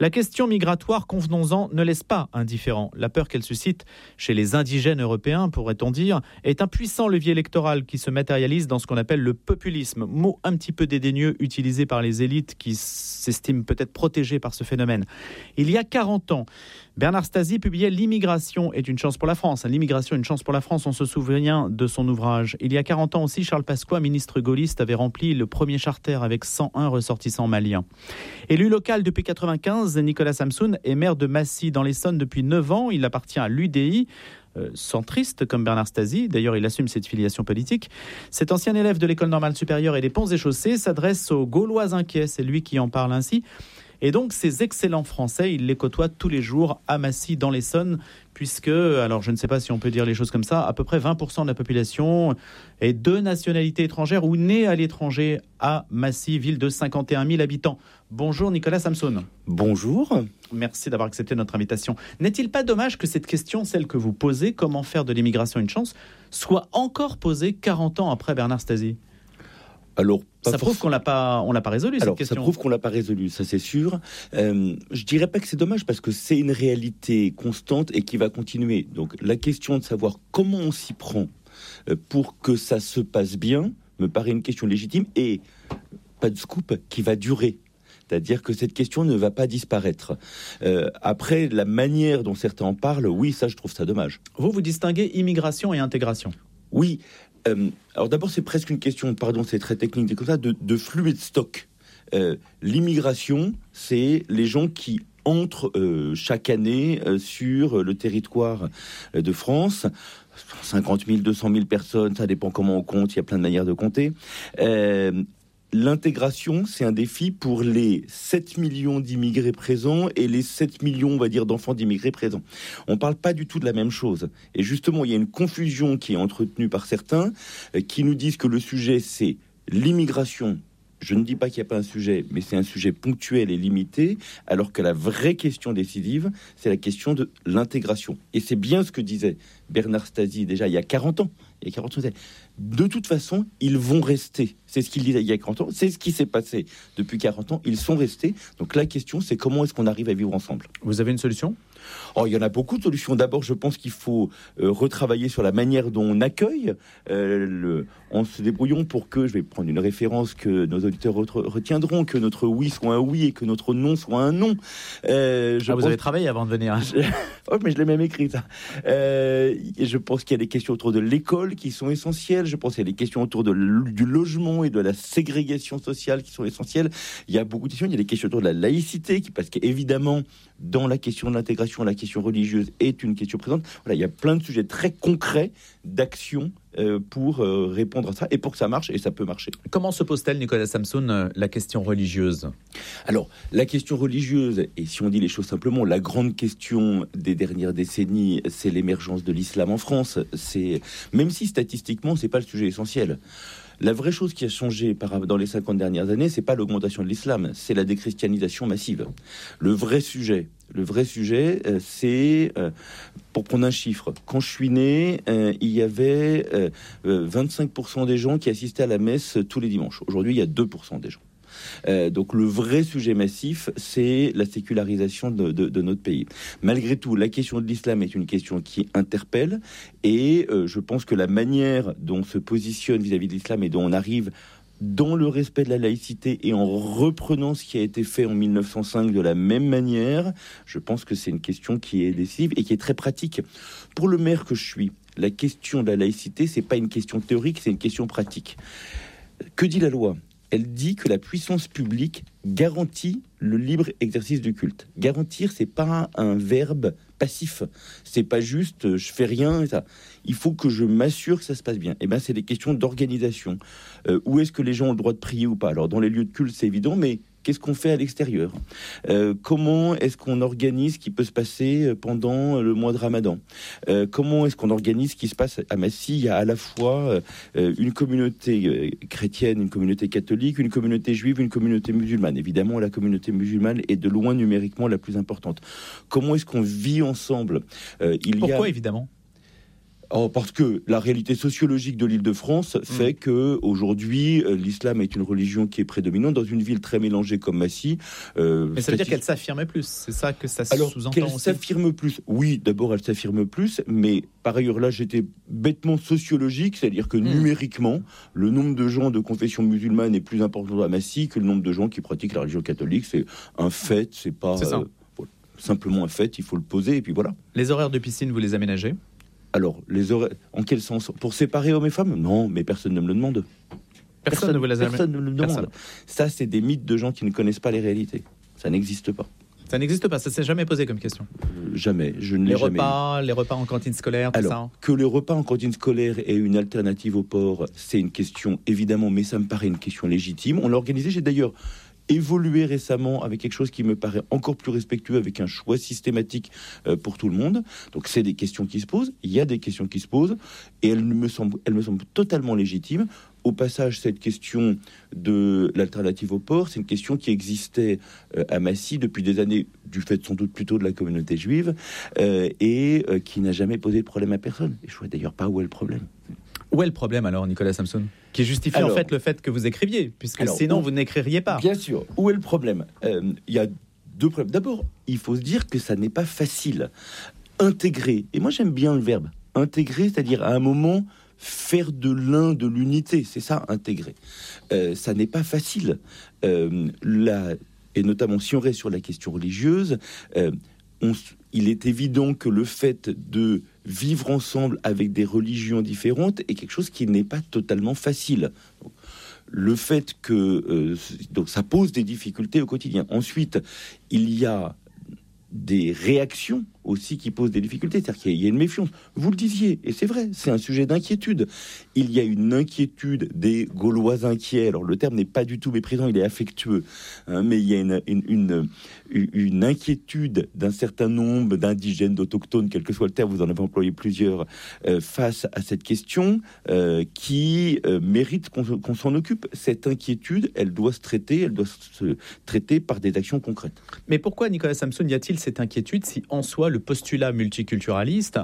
O: La question migratoire, convenons-en, ne laisse pas indifférent. La peur qu'elle suscite chez les indigènes européens, pourrait-on dire, est un puissant levier électoral qui se matérialise dans ce qu'on appelle le populisme, mot un petit peu dédaigneux utilisé par les élites qui s'estiment peut-être protégées par ce phénomène. Il y a quarante ans, Bernard Stasi publiait « L'immigration est une chance pour la France ». L'immigration est une chance pour la France, on se souvient de son ouvrage. Il y a quarante ans aussi, Charles Pasqua, ministre gaulliste, avait rempli le premier charter avec cent un ressortissants maliens. Élu local depuis quatre-vingt-quinze, Nicolas Samsoun est maire de Massy dans l'Essonne depuis neuf ans. Il appartient à l'U D I. Euh, centriste comme Bernard Stasi, d'ailleurs il assume cette filiation politique. Cet ancien élève de l'école normale supérieure et des Ponts et Chaussées s'adresse aux Gaulois inquiets, c'est lui qui en parle ainsi. Et donc ces excellents Français, il les côtoie tous les jours à Massy dans l'Essonne, puisque, alors je ne sais pas si on peut dire les choses comme ça, à peu près vingt pour cent de la population est de nationalité étrangère ou née à l'étranger à Massy, ville de cinquante et un mille habitants. Bonjour Nicolas Samsoun.
P: Bonjour.
O: Merci d'avoir accepté notre invitation. N'est-il pas dommage que cette question, celle que vous posez, comment faire de l'immigration une chance, soit encore posée quarante ans après Bernard Stasi ?
P: Alors,
O: ça prouve qu'on l'a pas, on l'a pas résolu cette
P: Alors,
O: question.
P: Ça prouve qu'on l'a pas résolu, ça c'est sûr. Euh, je dirais pas que c'est dommage parce que c'est une réalité constante et qui va continuer. Donc, la question de savoir comment on s'y prend pour que ça se passe bien me paraît une question légitime et pas de scoop qui va durer. C'est-à-dire que cette question ne va pas disparaître. Euh, après, la manière dont certains en parlent, oui, ça je trouve ça dommage.
O: Vous vous distinguez immigration et intégration.
P: Oui. Euh, alors d'abord, c'est presque une question, pardon, c'est très technique, c'est comme ça, de, de flux et de stock. Euh, l'immigration, c'est les gens qui entrent euh, chaque année euh, sur le territoire euh, de France. cinquante mille, deux cent mille personnes, ça dépend comment on compte, il y a plein de manières de compter. Euh, L'intégration, c'est un défi pour les sept millions d'immigrés présents et les sept millions, on va dire, d'enfants d'immigrés présents. On ne parle pas du tout de la même chose. Et justement, il y a une confusion qui est entretenue par certains euh, qui nous disent que le sujet, c'est l'immigration. Je ne dis pas qu'il n'y a pas un sujet, mais c'est un sujet ponctuel et limité, alors que la vraie question décisive, c'est la question de l'intégration. Et c'est bien ce que disait Bernard Stasi déjà il y a quarante ans. Il y a quarante ans, de toute façon, ils vont rester. C'est ce qu'il disait il y a quarante ans, c'est ce qui s'est passé depuis quarante ans, ils sont restés. Donc la question, c'est comment est-ce qu'on arrive à vivre ensemble ?
O: Vous avez une solution ?
P: Oh, il y en a beaucoup de solutions. D'abord, je pense qu'il faut euh, retravailler sur la manière dont on accueille. Euh, le, en se débrouillant pour que, je vais prendre une référence que nos auditeurs retiendront, que notre oui soit un oui et que notre non soit un non. Euh, je
O: ah, vous
P: pense...
O: avez travaillé avant de venir. Hein.
P: oh, mais je l'ai même écrit, ça. Euh, et je pense qu'il y a des questions autour de l'école qui sont essentielles. Je pense qu'il y a des questions autour de, du logement et de la ségrégation sociale qui sont essentielles. Il y a beaucoup de questions. Il y a des questions autour de la laïcité, qui, parce qu'évidemment, dans la question de l'intégration, la question religieuse est une question présente. Voilà, il y a plein de sujets très concrets d'action euh, pour euh, répondre à ça et pour que ça marche, et ça peut marcher.
O: Comment se pose-t-elle, Nicolas Samsoun, euh, la question religieuse ?
P: Alors, la question religieuse, et si on dit les choses simplement, la grande question des dernières décennies, c'est l'émergence de l'islam en France. C'est, même si statistiquement, c'est pas le sujet essentiel. La vraie chose qui a changé par, dans les cinquante dernières années, c'est pas l'augmentation de l'islam, c'est la déchristianisation massive. Le vrai sujet, le vrai sujet, euh, c'est, euh, pour prendre un chiffre, quand je suis né, euh, il y avait euh, vingt-cinq pour cent des gens qui assistaient à la messe tous les dimanches. Aujourd'hui, il y a deux pour cent des gens. Euh, donc le vrai sujet massif, c'est la sécularisation de, de, de notre pays. Malgré tout, la question de l'islam est une question qui interpelle, et euh, je pense que la manière dont on se positionne vis-à-vis de l'islam et dont on arrive dans le respect de la laïcité et en reprenant ce qui a été fait en mille neuf cent cinq de la même manière, je pense que c'est une question qui est décisive et qui est très pratique. Pour le maire que je suis, la question de la laïcité, c'est pas une question théorique, c'est une question pratique. Que dit la loi ? Elle dit que la puissance publique garantit le libre exercice du culte. Garantir, c'est pas un verbe passif. C'est pas juste je fais rien. Ça. Il faut que je m'assure que ça se passe bien. Et ben, c'est des questions d'organisation. Euh, où est-ce que les gens ont le droit de prier ou pas ? Alors, dans les lieux de culte, c'est évident, mais qu'est-ce qu'on fait à l'extérieur ? euh, Comment est-ce qu'on organise ce qui peut se passer pendant le mois de Ramadan ? euh, Comment est-ce qu'on organise ce qui se passe à Massy ? Il y a à la fois euh, une communauté euh, chrétienne, une communauté catholique, une communauté juive, une communauté musulmane. Évidemment, la communauté musulmane est de loin numériquement la plus importante. Comment est-ce qu'on vit ensemble ? euh, il
O: Pourquoi,
P: y a...
O: évidemment ?
P: Oh, parce que la réalité sociologique de l'Île-de-France fait mmh. que aujourd'hui, euh, l'islam est une religion qui est prédominante dans une ville très mélangée comme Massy.
O: Euh, Mais ça veut dire qu'elle s'affirme plus, c'est ça que ça
P: Alors,
O: sous-entend
P: qu'elle
O: aussi.
P: s'affirme plus. Oui, d'abord elle s'affirme plus, mais par ailleurs là j'étais bêtement sociologique, c'est-à-dire que mmh. numériquement, le nombre de gens de confession musulmane est plus important à Massy que le nombre de gens qui pratiquent la religion catholique. C'est un fait, c'est pas
O: c'est
P: euh, voilà, simplement un fait, il faut le poser et puis voilà.
O: Les horaires de piscine, vous les aménagez ?
P: Alors, les horaires, en quel sens ? Pour séparer hommes et femmes ? Non, mais personne ne me le demande.
O: Personne, personne ne vous les a
P: Personne ne me le demande. Personne. Ça, c'est des mythes de gens qui ne connaissent pas les réalités. Ça n'existe pas.
O: Ça n'existe pas, ça s'est jamais posé comme question.
P: Euh, jamais, je ne l'ai
O: les
P: jamais
O: repas, eu. Les repas en cantine scolaire, tout
P: Alors,
O: ça. Hein.
P: Que les repas en cantine scolaire aient une alternative au porc, c'est une question évidemment, mais ça me paraît une question légitime. On l'a organisé, j'ai d'ailleurs évolué récemment avec quelque chose qui me paraît encore plus respectueux, avec un choix systématique euh, pour tout le monde. Donc c'est des questions qui se posent, il y a des questions qui se posent, et elles me semblent, elles me semblent totalement légitimes. Au passage, cette question de l'alternative au porc, c'est une question qui existait euh, à Massy depuis des années, du fait sans doute plutôt de la communauté juive, euh, et euh, qui n'a jamais posé de problème à personne. Et je ne vois d'ailleurs pas où est le problème.
O: Où est le problème alors, Nicolas Samson ? Qui justifie alors, en fait le fait que vous écriviez, puisque alors, sinon où, vous n'écririez pas.
P: Bien sûr. Où est le problème ? euh, Il y a deux problèmes. D'abord, il faut se dire que ça n'est pas facile. Intégrer, et moi j'aime bien le verbe, intégrer, c'est-à-dire à un moment faire de l'un de l'unité, c'est ça, intégrer. Euh, ça n'est pas facile. Euh, la, et notamment si on reste sur la question religieuse, euh, on, il est évident que le fait de vivre ensemble avec des religions différentes est quelque chose qui n'est pas totalement facile. Donc, le fait que euh, donc ça pose des difficultés au quotidien. Ensuite, il y a des réactions aussi qui posent des difficultés, c'est-à-dire qu'il y a une méfiance. Vous le disiez, et c'est vrai, c'est un sujet d'inquiétude. Il y a une inquiétude des Gaulois inquiets. Alors le terme n'est pas du tout méprisant, il est affectueux, hein, mais il y a une, une, une, une inquiétude d'un certain nombre d'indigènes, d'autochtones, quel que soit le terme, vous en avez employé plusieurs, euh, face à cette question euh, qui euh, mérite qu'on, qu'on s'en occupe. Cette inquiétude, elle doit se traiter, elle doit se traiter par des actions concrètes.
O: Mais pourquoi, Nicolas Samson, y a-t-il cette inquiétude si en soi le postulat multiculturaliste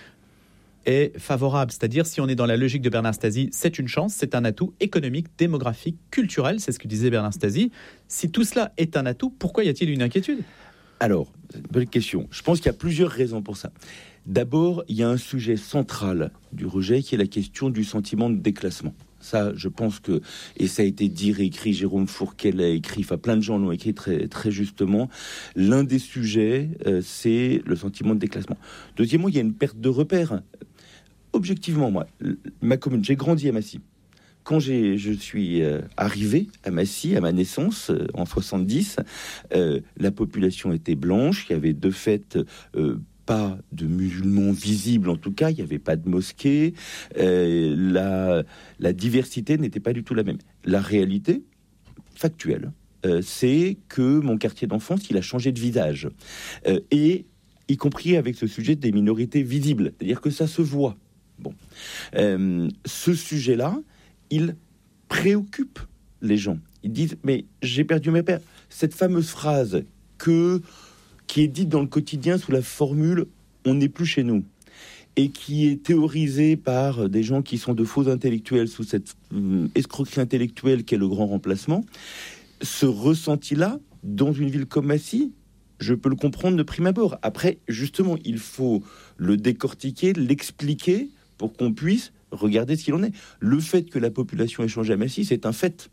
O: est favorable, c'est-à-dire si on est dans la logique de Bernard Stasi, c'est une chance, c'est un atout économique, démographique, culturel, c'est ce que disait Bernard Stasi. Si tout cela est un atout, pourquoi y a-t-il une inquiétude ?
P: Alors, bonne question. Je pense qu'il y a plusieurs raisons pour ça. D'abord, il y a un sujet central du rejet qui est la question du sentiment de déclassement. Ça, je pense que, et ça a été dit, réécrit, Jérôme Fourquet l'a écrit, enfin plein de gens l'ont écrit très, très justement, l'un des sujets, euh, c'est le sentiment de déclassement. Deuxièmement, il y a une perte de repères. Objectivement, moi, ma commune, j'ai grandi à Massy. Quand j'ai, je suis euh, arrivé à Massy, à ma naissance, euh, en soixante-dix, euh, la population était blanche, il y avait de fait... Euh, pas de musulmans visibles, en tout cas, il n'y avait pas de mosquée, euh, la, la diversité n'était pas du tout la même. La réalité factuelle, euh, c'est que mon quartier d'enfance, il a changé de visage, euh, et y compris avec ce sujet des minorités visibles, c'est-à-dire que ça se voit. Bon, euh, ce sujet-là, il préoccupe les gens. Ils disent, mais j'ai perdu mes pères. Cette fameuse phrase que... qui est dite dans le quotidien sous la formule « on n'est plus chez nous » et qui est théorisée par des gens qui sont de faux intellectuels sous cette euh, escroquerie intellectuelle qu'est le grand remplacement, ce ressenti-là, dans une ville comme Massy, je peux le comprendre de prime abord. Après, justement, il faut le décortiquer, l'expliquer pour qu'on puisse regarder ce qu'il en est. Le fait que la population ait changé à Massy, c'est un fait.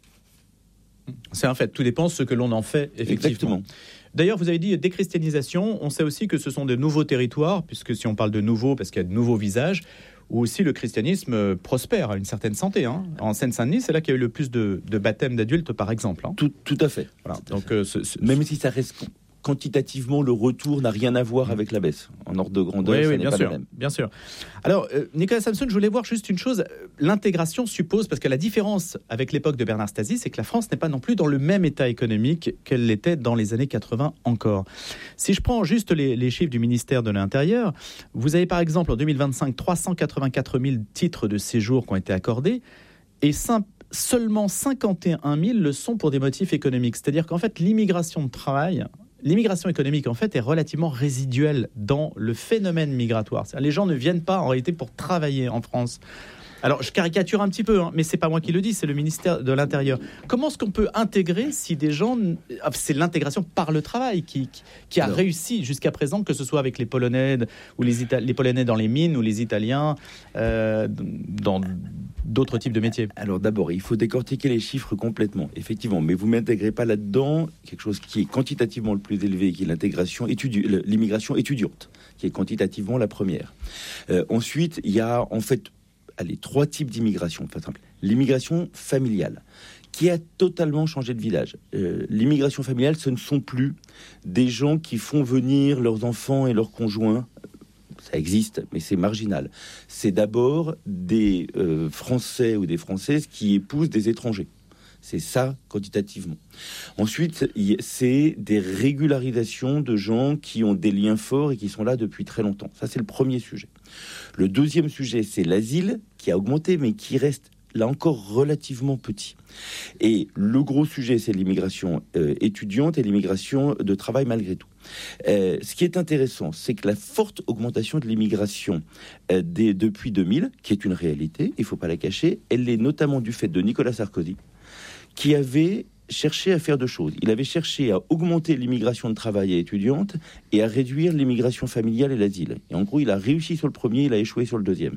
O: C'est un fait, tout dépend de ce que l'on en fait, effectivement.
P: Exactement.
O: D'ailleurs, vous avez dit déchristianisation, on sait aussi que ce sont de nouveaux territoires, puisque si on parle de nouveaux, parce qu'il y a de nouveaux visages, où aussi le christianisme prospère à une certaine santé. Hein. En Seine-Saint-Denis, c'est là qu'il y a eu le plus de, de baptêmes d'adultes, par exemple. Hein.
P: Tout, tout à fait.
O: Voilà.
P: Tout à
O: Donc,
P: fait.
O: Euh, ce, ce,
P: Même si ça reste... quantitativement, le retour n'a rien à voir avec la baisse. En ordre de grandeur,
O: oui,
P: ça
O: oui,
P: n'est
O: bien
P: pas
O: sûr,
P: la même.
O: Bien sûr. Alors, euh, Nicolas Samson, je voulais voir juste une chose. L'intégration suppose, parce que la différence avec l'époque de Bernard Stasi, c'est que la France n'est pas non plus dans le même état économique qu'elle l'était dans les années quatre-vingts encore. Si je prends juste les, les chiffres du ministère de l'Intérieur, vous avez par exemple en deux mille vingt-cinq trois cent quatre-vingt-quatre mille titres de séjour qui ont été accordés, et simple seulement cinquante et un mille le sont pour des motifs économiques. C'est-à-dire qu'en fait, l'immigration de travail l'immigration économique, en fait, est relativement résiduelle dans le phénomène migratoire. C'est-à-dire, les gens ne viennent pas, en réalité, pour travailler en France. Alors, je caricature un petit peu, hein, mais c'est pas moi qui le dis, c'est le ministère de l'Intérieur. Comment est-ce qu'on peut intégrer si des gens... C'est l'intégration par le travail qui, qui, qui a Alors. réussi jusqu'à présent, que ce soit avec les Polonais, ou les, Ita- les Polonais dans les mines, ou les Italiens euh, dans d'autres types de métiers.
P: Alors d'abord, il faut décortiquer les chiffres complètement, effectivement, mais vous ne m'intégrez pas là-dedans quelque chose qui est quantitativement le plus élevé, qui est l'intégration étudi- l'immigration étudiante, qui est quantitativement la première. Euh, ensuite, il y a en fait... Allez, trois types d'immigration, par exemple. L'immigration familiale, qui a totalement changé de village. Euh, l'immigration familiale, ce ne sont plus des gens qui font venir leurs enfants et leurs conjoints. Ça existe, mais c'est marginal. C'est d'abord des euh, Français ou des Françaises qui épousent des étrangers. C'est ça, quantitativement. Ensuite, c'est des régularisations de gens qui ont des liens forts et qui sont là depuis très longtemps. Ça, c'est le premier sujet. Le deuxième sujet, c'est l'asile, qui a augmenté, mais qui reste, là encore, relativement petit. Et le gros sujet, c'est l'immigration euh, étudiante et l'immigration de travail, malgré tout. Euh, ce qui est intéressant, c'est que la forte augmentation de l'immigration euh, des, depuis deux mille, qui est une réalité, il ne faut pas la cacher, elle est notamment du fait de Nicolas Sarkozy, qui avait cherché à faire deux choses. Il avait cherché à augmenter l'immigration de travail et étudiante et à réduire l'immigration familiale et l'asile. Et en gros, il a réussi sur le premier, il a échoué sur le deuxième.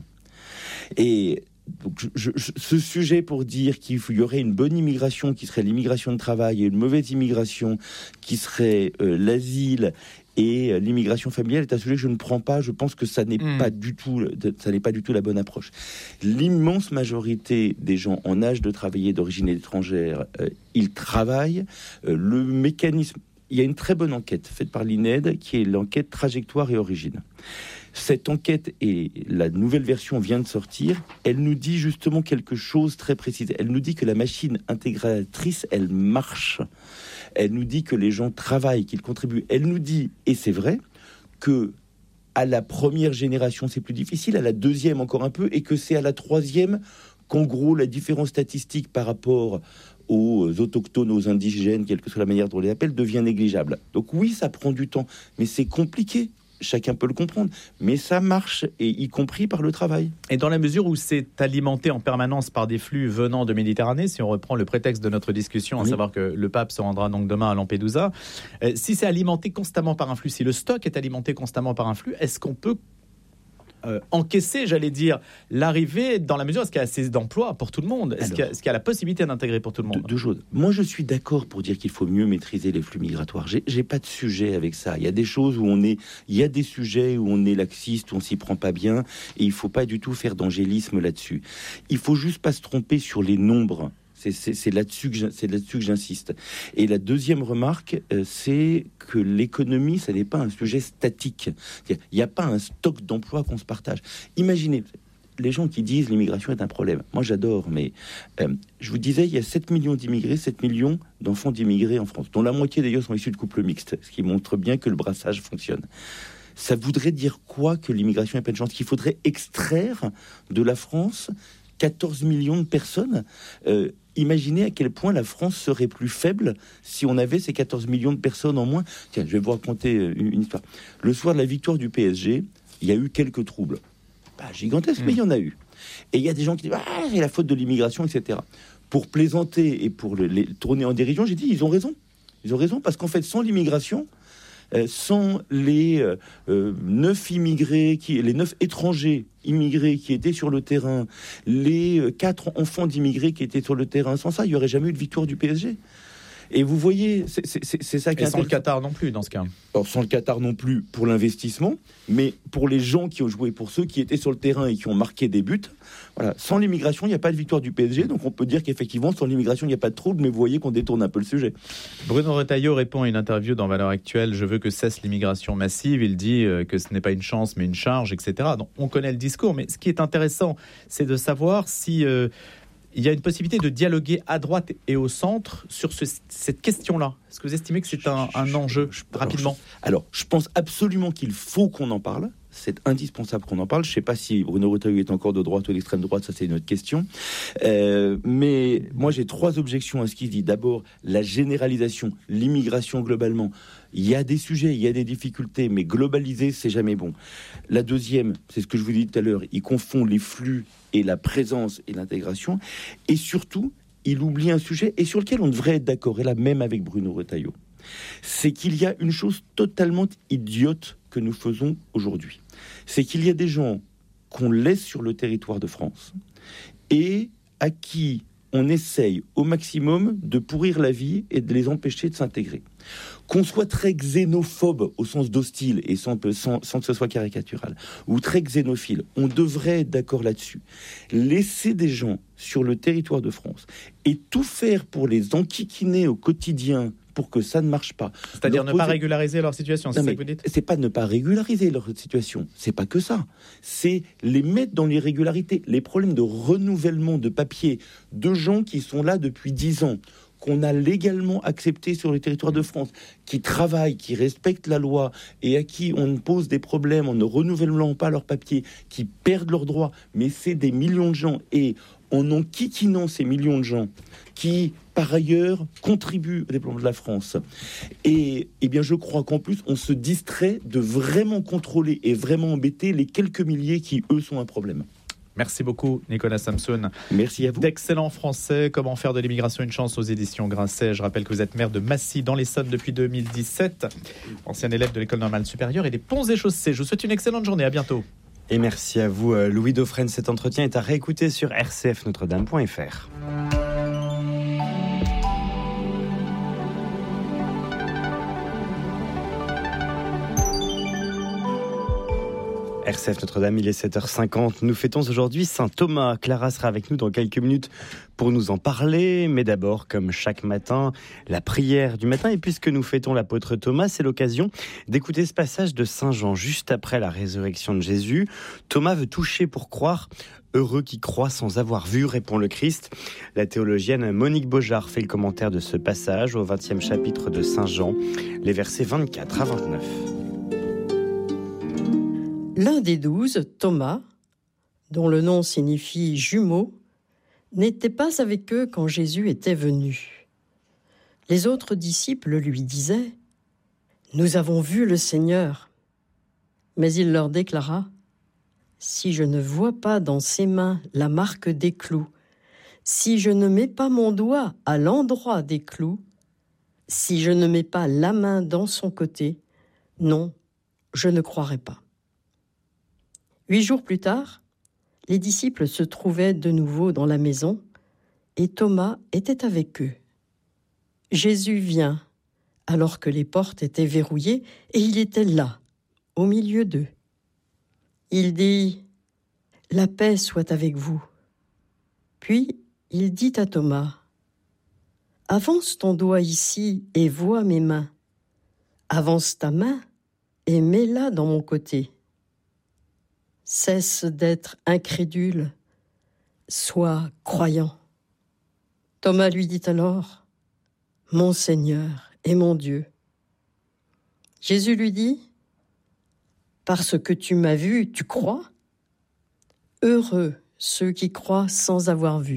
P: Et donc, je, je, ce sujet pour dire qu'il y aurait une bonne immigration qui serait l'immigration de travail et une mauvaise immigration qui serait euh, l'asile et l'immigration familiale est un sujet que je ne prends pas. Je pense que ça n'est mmh. pas du tout, ça n'est pas du tout la bonne approche. L'immense majorité des gens en âge de travailler d'origine étrangère, euh, ils travaillent. Euh, le mécanisme, il y a une très bonne enquête faite par l'I N E D qui est l'enquête trajectoire et origine. Cette enquête, et la nouvelle version vient de sortir, elle nous dit justement quelque chose de très précis. Elle nous dit que la machine intégratrice, elle marche. Elle nous dit que les gens travaillent, qu'ils contribuent. Elle nous dit, et c'est vrai, que à la première génération, c'est plus difficile, à la deuxième encore un peu, et que c'est à la troisième qu'en gros, la différence statistique par rapport aux autochtones, aux indigènes, quelle que soit la manière dont on les appelle, devient négligeable. Donc oui, ça prend du temps, mais c'est compliqué. Chacun peut le comprendre, mais ça marche, et y compris par le travail.
O: Et dans la mesure où c'est alimenté en permanence par des flux venant de Méditerranée, si on reprend le prétexte de notre discussion, oui. à savoir que le pape se rendra donc demain à Lampedusa, euh, si c'est alimenté constamment par un flux, si le stock est alimenté constamment par un flux, est-ce qu'on peut Euh, encaisser, j'allais dire, l'arrivée dans la mesure est-ce qu'il y a assez d'emplois pour tout le monde, est-ce, Alors, qu'il y a, est-ce qu'il y a la possibilité d'intégrer pour tout le monde?
P: Deux, deux choses. Moi, je suis d'accord pour dire qu'il faut mieux maîtriser les flux migratoires. J'ai, j'ai pas de sujet avec ça. Il y a des choses où on est, il y a des sujets où on est laxiste, où on s'y prend pas bien, et il faut pas du tout faire d'angélisme là-dessus. Il faut juste pas se tromper sur les nombres. C'est, c'est, c'est, là-dessus que c'est là-dessus que j'insiste. Et la deuxième remarque, euh, c'est que l'économie, ça n'est pas un sujet statique. Il n'y a pas un stock d'emplois qu'on se partage. Imaginez, les gens qui disent l'immigration est un problème. Moi, j'adore, mais euh, je vous disais, il y a sept millions d'immigrés, sept millions d'enfants d'immigrés en France, dont la moitié d'ailleurs sont issus de couples mixtes, ce qui montre bien que le brassage fonctionne. Ça voudrait dire quoi que l'immigration est pas une chance? Qu'il faudrait extraire de la France quatorze millions de personnes. Euh, imaginez à quel point la France serait plus faible si on avait ces quatorze millions de personnes en moins. Tiens, je vais vous raconter une, une histoire. Le soir de la victoire du P S G, il y a eu quelques troubles. Pas gigantesques, mmh. mais il y en a eu. Et il y a des gens qui disent « Ah, c'est la faute de l'immigration, et cetera » Pour plaisanter et pour le, les tourner en dérision, j'ai dit « Ils ont raison. Ils ont raison, parce qu'en fait, sans l'immigration, Euh, sans les euh, euh, neuf immigrés, qui, les neuf étrangers immigrés qui étaient sur le terrain, les euh, quatre enfants d'immigrés qui étaient sur le terrain, sans ça, il n'y aurait jamais eu de victoire du P S G. Et vous voyez, c'est, c'est, c'est ça qui est
O: Et sans le Qatar non plus, dans ce cas.
P: Alors, sans le Qatar non plus pour l'investissement, mais pour les gens qui ont joué, pour ceux qui étaient sur le terrain et qui ont marqué des buts. Voilà. Sans l'immigration, il n'y a pas de victoire du P S G, donc on peut dire qu'effectivement, sans l'immigration, il n'y a pas de trouble, mais vous voyez qu'on détourne un peu le sujet.
O: Bruno Retailleau répond à une interview dans Valeurs Actuelles. Je veux que cesse l'immigration massive. Il dit que ce n'est pas une chance, mais une charge, et cetera. Donc, on connaît le discours, mais ce qui est intéressant, c'est de savoir si... Euh, il y a une possibilité de dialoguer à droite et au centre sur ce, cette question-là. Est-ce que vous estimez que c'est un, un enjeu, rapidement?
P: alors je, alors, je pense absolument qu'il faut qu'on en parle. c'est indispensable qu'on en parle. Je ne sais pas si Bruno Retailleau est encore de droite ou d'extrême droite, ça c'est une autre question. Euh, mais moi j'ai trois objections à ce qu'il dit. D'abord, la généralisation, l'immigration globalement. Il y a des sujets, il y a des difficultés, mais globaliser, c'est jamais bon. La deuxième, c'est ce que je vous dis tout à l'heure, il confond les flux et la présence et l'intégration. Et surtout, il oublie un sujet et sur lequel on devrait être d'accord, et là même avec Bruno Retailleau, c'est qu'il y a une chose totalement idiote que nous faisons aujourd'hui. C'est qu'il y a des gens qu'on laisse sur le territoire de France et à qui on essaye au maximum de pourrir la vie et de les empêcher de s'intégrer. Qu'on soit très xénophobe au sens d'hostile et sans, sans, sans que ce soit caricatural, ou très xénophile, on devrait être d'accord là-dessus. Laisser des gens sur le territoire de France et tout faire pour les enquiquiner au quotidien pour que ça ne marche pas.
O: C'est-à-dire
P: leur
O: ne pas
P: poser...
O: régulariser leur situation, c'est
P: non,
O: ça que vous dites ?
P: C'est pas ne pas régulariser leur situation, c'est pas que ça. C'est les mettre dans l'irrégularité. Les problèmes de renouvellement de papier de gens qui sont là depuis dix ans, qu'on a légalement accepté sur le territoire de France, qui travaillent, qui respectent la loi et à qui on pose des problèmes en ne renouvelant pas leurs papiers, qui perdent leurs droits, mais c'est des millions de gens. Et en enquiquinant ces millions de gens qui, par ailleurs, contribuent au développement de la France. Et, eh bien, je crois qu'en plus, on se distrait de vraiment contrôler et vraiment embêter les quelques milliers qui, eux, sont un problème.
O: Merci beaucoup, Nicolas Samson.
P: Merci à vous.
O: D'excellents français, comment faire de l'immigration une chance aux éditions Grasset. Je rappelle que vous êtes maire de Massy, dans l'Essonne, depuis deux mille dix-sept, ancien élève de l'École normale supérieure et des Ponts et Chaussées. Je vous souhaite une excellente journée, à bientôt.
C: Et merci à vous, Louis Dauphren. Cet entretien est à réécouter sur r c f notre dame point f r. R C F Notre-Dame, il est sept heures cinquante. Nous fêtons aujourd'hui Saint Thomas. Clara sera avec nous dans quelques minutes pour nous en parler. Mais d'abord, comme chaque matin, la prière du matin. Et puisque nous fêtons l'apôtre Thomas, c'est l'occasion d'écouter ce passage de Saint Jean juste après la résurrection de Jésus. Thomas veut toucher pour croire. Heureux qui croit sans avoir vu, répond le Christ. La théologienne Monique Beaujard fait le commentaire de ce passage au vingtième chapitre de Saint Jean, les versets vingt-quatre à vingt-neuf.
Q: L'un des douze, Thomas, dont le nom signifie jumeau, n'était pas avec eux quand Jésus était venu. Les autres disciples lui disaient « Nous avons vu le Seigneur ». Mais il leur déclara « Si je ne vois pas dans ses mains la marque des clous, si je ne mets pas mon doigt à l'endroit des clous, si je ne mets pas la main dans son côté, non, je ne croirai pas. » Huit jours plus tard, les disciples se trouvaient de nouveau dans la maison et Thomas était avec eux. Jésus vient alors que les portes étaient verrouillées et il était là, au milieu d'eux. Il dit « La paix soit avec vous ». Puis il dit à Thomas « Avance ton doigt ici et vois mes mains. Avance ta main et mets-la dans mon côté. Cesse d'être incrédule, sois croyant. » Thomas lui dit alors, « Mon Seigneur et mon Dieu. » Jésus lui dit, « Parce que tu m'as vu, tu crois ? Heureux ceux qui croient sans avoir vu. »